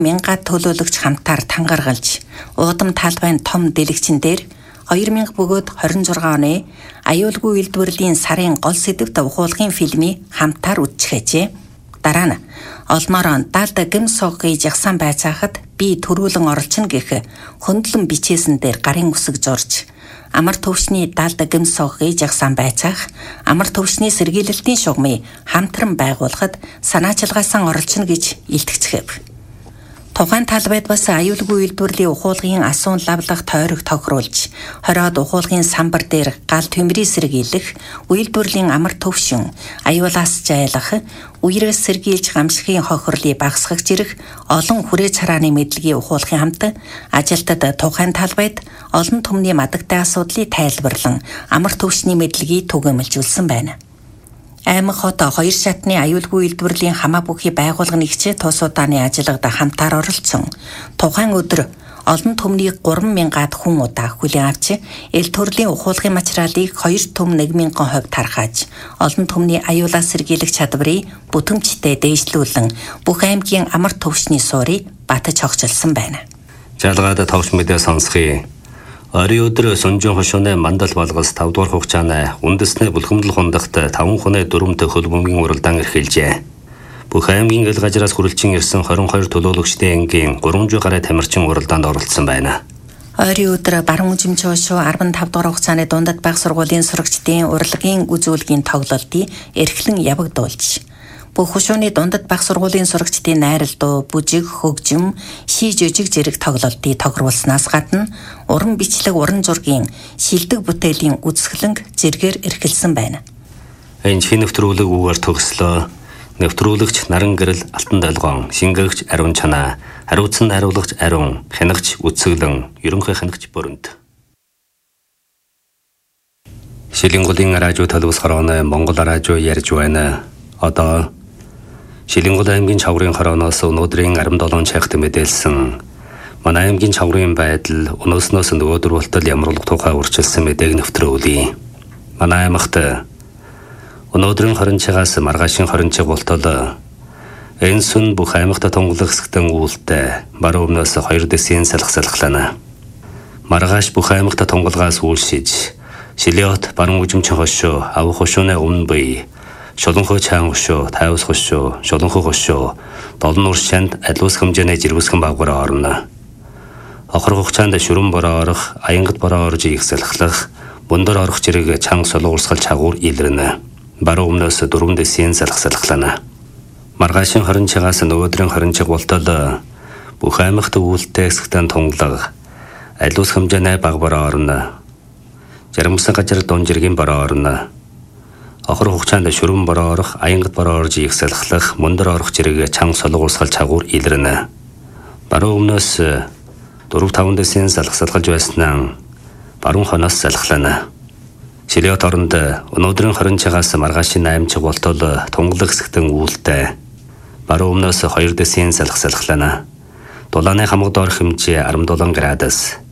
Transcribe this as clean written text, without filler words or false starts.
Мянгаад төлөөлөгч хамтаар тангаргалж, уудам талбайн том дэлгэцэн дээр 2000 бөгөөд 26 оны аюулгүй үйлдвэрлэлийн сарын гол сэдвт ухуулгын фильмийг хамтаар үзчихээжээ. Дараа нь олмоор далд гим соггий жагсан байцаахад би төрүүлэн оролцно гэх хөндлөн бичээсэн дээр гарын үсэг зурж, амар төвчний далд гим соггий жагсан байцаах, амар төвчний сэргийлэлтийн шугамыг хамтран байгуулахад санаачилгаасан оролцно гэж илтгэцгээв. Тухайн талбайд бас аюулгүй үйлдвэрлэлийн ухуулгын асуун лавлах тойрог тохируулж, хороод ухуулгын самбар дээр гал төмрийг сэргийлэх, үйлдвэрлэлийн амар төвшин, аюулаас жайлах, үерээс сэргийлж гамшигын хохирлыг багасгах зэрэг олон хүрээ царааны мэдлэгийн ухуулгын хамт ажилтад тухайн талбайд олон түмний мадагтай асуудлыг тайлбарлан амар төвшний мэдлэгийг түгээмэлжүүлсэн байна. Аймаг хот 2 шатны аюулгүй үйлдвэрлэлийн хамаа бүхий байгуулгын нэгч тус удааны ажиллагад хамтаар оролцсон. Тухайн өдөр олон түмнийг 3000-аад хүн удаа хүлээн авч, эл төрлийн ухуулгын материалыг 2 төм 1000 хувь тархааж, олон түмний аюулаас сэргийлэх чадварыг бүтэмжтэй дээшлүүлэн бүх аймгийн амар төвшний суурийг батж хогчилсан байна. Жалгаад товч мэдээ сонсхий. Орой өдөр Сүнжин хошууны мандал болгос 5 дугаар хугацааны үндэсний бүлхэмдэл хундагт 5 хүний дүрмтэй хөлбөмбөгийн уралдаан эрхэлжээ. Бүх аймгийн ил газраас хүрэлцэн ирсэн 22 төлөөлөгчдийн ангийн 300 гаруй тамирчин уралдаанд оролцсон байна. Орой өдөр баруун үзэмч хошуу 15 дугаар хугацааны дундад баг сургуулийн сурагчдын урлагийн үзүүлгийн тоглолтыг эрхлэн явагдуулж, бүх хошууны дундад баг сургуулийн сурагчдын найрал дуу, бүжиг, хөгжим, ший жүжиг зэрэг тоглолтыг тохируулснаас гадна уран бичлэг, уран зургийн шилдэг бүтээлийн үзэсгэлэнг зэргээр эрхэлсэн байна. Энэ чин нэвтрүүлэг үгээр төгслөө. Нэвтрүүлэгч Наран Гэрэл Алтан Долгоон, шингэрэгч Ариун Чанаа, хариуцсан хариулагч Ариун, хянагч Үцэглэн, ерөнхий хянагч Бүрөнд. Шилэнгулийн радио төлөвлөсгөрөөний Монгол радио ярьж байна. Одоо Шилэнгул аймгийн чаврын хорооноос өнөөдрийн 17 цагт мэдээлсэн манай аймгийн чаврын байдал өнөөснөөс нөгөөдөр болтол ямар улг тухай урьдчилсан мэдээг нэвтрүүлье. Манай аймагт өнөөдрийн 20 цагаас маргаашийн 20 цаг болтол энэ сүн бүх аймагт тунгалах хэсэгтэн үүлтэй баруун өмнөөс 2 дэсийн салхална. Маргааш бүх аймагт тунгалгаас үйлшиж Шилэот баруун үзэмчин хошуу авах хошууны өмнө бие Шолонхой чаан хошуу, тайвас хошуу, шолонхой хошуу, долон уршанд аливаас хэмжээний жиргүсгэн багвараа орно. Охор хугацаанд шүрэн бороо орох, аянгат бороо орж их салхлах, бундар орох зэрэг чанга солон урсгал чагуур илэрнэ. Баруун өмнөөс 4 дэсийн салхална. Маргаашийн 20 цагаас нөгөөдрийн 20 цаг болтол бүх аймагт үүлтэй хэсэгтэн тунгалаг, аливаас хэмжээний багвараа орно. Жаргамсан газар дун жиргэн бороо орно. Охор хугацаанд шүрэн бороо орох, аянгат бороо орж их салхлах, мундар орох зэрэг чанга солон урсгал чагуур илэрнэ. Баруун өмнөөс 4-5 дэсийн салхалж байснаа баруун хойноос салхлана. Шилэот оронд өнөөдрийн 20 цагаас маргаашийн 8 цаг болтол тунгалаг хэсэгтэн үүлтэй баруун өмнөөс 2 дэсийн салхална. Дулааны хамаг доор хэмжээ 17 градус.